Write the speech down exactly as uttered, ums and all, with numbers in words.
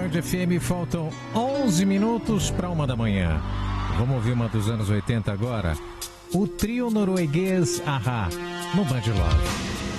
Band F M, faltam onze minutos para uma da manhã. Vamos ouvir uma dos anos oitenta agora. O trio norueguês A-ha, no Band Love.